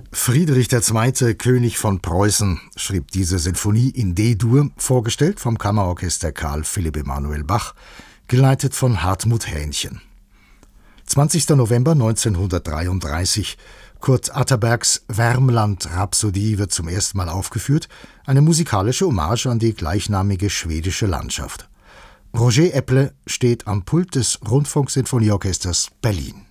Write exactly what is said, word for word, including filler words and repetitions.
Friedrich der Zweite., König von Preußen, schrieb diese Sinfonie in D-Dur, vorgestellt vom Kammerorchester Karl Philipp Emanuel Bach, geleitet von Hartmut Hähnchen. zwanzigster November neunzehnhundertdreiunddreißig. Kurt Atterbergs Värmland-Rhapsodie wird zum ersten Mal aufgeführt, eine musikalische Hommage an die gleichnamige schwedische Landschaft. Roger Epple steht am Pult des Rundfunksinfonieorchesters Berlin.